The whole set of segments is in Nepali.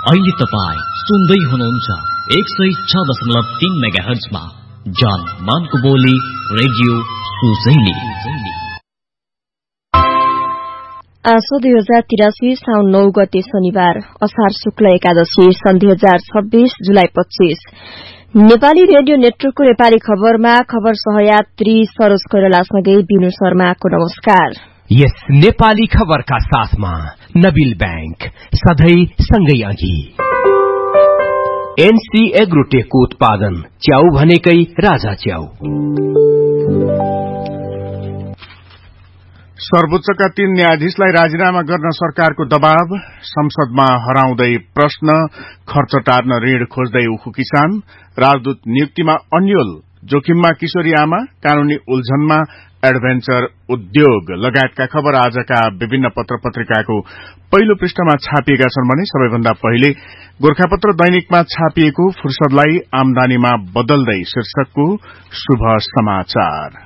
अहिले तपाईँ सुन्दै हुनुहुन्छ 106.3 मेगाहर्जमा जान मानको बोली रेडियो सुजैली। 2083 साउन 9 गते शनिबार असार शुक्ल एकादशी सन् 2026 जुलाई 25। नेपाली रेडियो नेटवर्कको नेपाली खबरमा खबर सहयात्री सरोज कोइरालासँगै बिनु शर्माको नमस्कार। यस नेपाली खबरका साथमा नबिल बैंक सधैं सँगै अघि। एनसी एग्रोटेकको उत्पादन च्याउ भनेकै राजा च्याउ। सर्वोच्चका 3 न्यायाधीशलाई राजीनामा गर्न सरकारको दबाव, संसदमा हराउँदै प्रश्न, खर्च टार्न ऋण खोज्दै उखु किसान, राजदूत नियुक्तिमा अन्यल, जोखिममा किशोरी आमा, कानूनी उल्झनमा एडभेन्चर उद्योग लगायतका खबर आजका विभिन्न पत्र पत्रिकाको पहिलो पृष्ठमा छापिएका छन् भने सबैभन्दा पहिले गोरखापत्र दैनिकमा छापिएको फुर्सदलाई आमदानीमा बदल्दै शीर्षकको शुभ समाचार।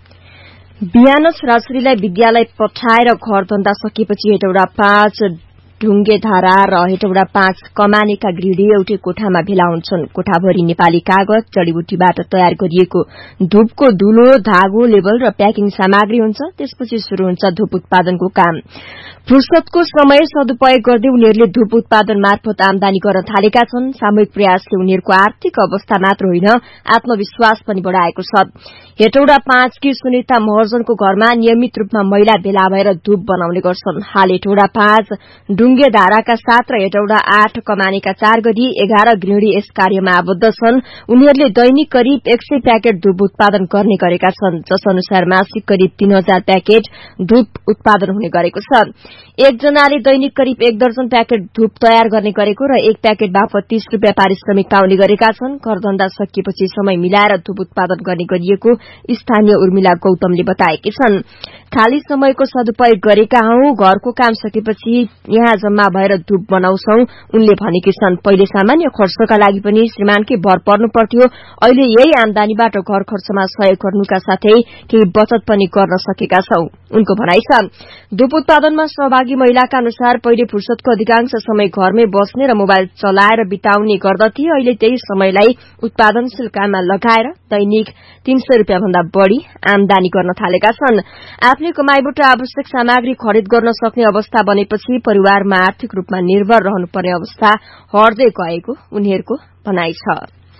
बिहान छोराछोरीलाई विद्यालय पठाएर घर धन्दा सकेपछि हेटौडा 5 ढुङ्गे धारा र हेटौडा 5 कमानेका गृहिणी एउटै कोठामा भेला हुन्छन्। कोठाभरि नेपाली कागज, जडीबुटीबाट तयार गरिएको धूपको धुलो, धागो, लेबल र प्याकिङ सामग्री हुन्छ। त्यसपछि शुरू हुन्छ धूप उत्पादनको काम। फुर्सदको समय सदुपयोग गर्दै उनीहरूले धूप उत्पादन मार्फत आमदानी गर्न थालेका छन्। सामूहिक प्रयासले उनीहरूको आर्थिक अवस्था मात्र होइन, आत्मविश्वास पनि बढ़ाएको छ। हेटौडा 5 की सुनिता महर्जनको घरमा नियमित रूपमा महिला भेला भएर धूप बनाउने गर्छन्। हाल हेटौडा 5 ढुङ्गे धाराका 7 र हेटौडा 8 कमानेका 4 गरी 11 गृहिणी यस कार्यमा आबद्ध छन्। उनीहरूले दैनिक करिब 100 प्याकेट धूप उत्पादन गर्ने गरेका छन्, जस अनुसार मासिक करिब 3000 प्याकेट धूप उत्पादन हुने गरेको छ। एकजनाले दैनिक करिब 1 दर्जन प्याकेट धूप तयार गर्ने गरेको र 1 प्याकेट बापत 30 रुपियाँ पारिश्रमिक पाउने गरेका छन्। घरधन्दा सकिएपछि समय मिलाएर धूप उत्पादन गर्ने गरिएको स्थानीय उर्मिला गौतमले बताएकी छन्। खाली समयको सदुपयोग गरेका हौं, घरको काम सकेपछि यहाँ जम्मा भएर धूप बनाउँछौं उनले भनेकी छन्। पहिले सामान्य खर्चका लागि पनि श्रीमानकै भर पर्नु पर्थ्यो, अहिले यही आमदानीबाट घर खर्चमा सहयोग गर्नुका साथै केही बचत पनि गर्न सकेका छौं, उनको भनाइ छ। धूप उत्पादनमा सहभागी महिलाका अनुसार पहिले फुर्सदको अधिकांश समय घरमै बस्ने र मोबाइल चलाएर बिताउने गर्दथे। अहिले त्यही समयलाई उत्पादनशील काममा लगाएर दैनिक 300 रुपियाँ भन्दा बढ़ी आमदानी गर्न थालेका छन्। आफ्नै कमाईबाट आवश्यक सामग्री खरिद गर्न सक्ने अवस्था बनेपछि परिवारमा आर्थिक रूपमा निर्भर रहनुपर्ने अवस्था हट्दै गएको उनीहरूको भनाइ छ।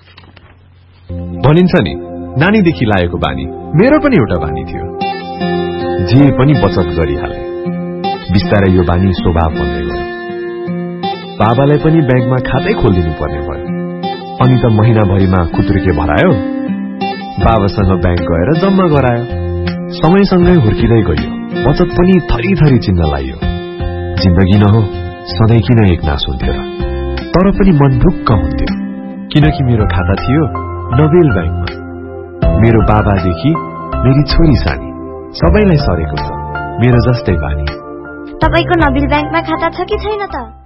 भनिन्छ नि, नानीदेखि लागेको बानी मेरो पनि एउटा बानी थियो। जे पनि बचत गरिहाले। बिस्तारै यो बानी स्वभाव बन्दै गयो। बाबालाई पनि ब्याङ्कमा खातै खोलिदिनु पर्ने भयो। अनि त महिनाभरिमा खुत्रुके भरायो, बाबासँग ब्याङ्क गएर जम्मा गरायो। समयसँगै हुर्किँदै गयो, बचत पनि थरी थरी चिन्न लाग्यो। जिन्दगी न हो, सधैँ किन एक नास हुन्थ्यो र? तर पनि मन ढुक्क हुन्थ्यो, किनकि मेरो खाता थियो नबेल ब्याङ्कमा। मेरो बाबादेखि मेरी छोरी सानी सबैलाई सरेको छ मेरो जस्तै बानी। तपाईको नबिल ब्याङ्कमा खाता छ कि छैन त?